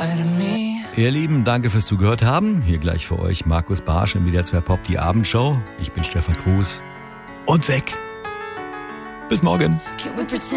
Ihr Lieben, danke fürs Zugehört haben. Hier gleich für euch Markus Barsch im WDR 2 Pop, die Abendshow. Ich bin Stefan Kruse und weg. Bis morgen.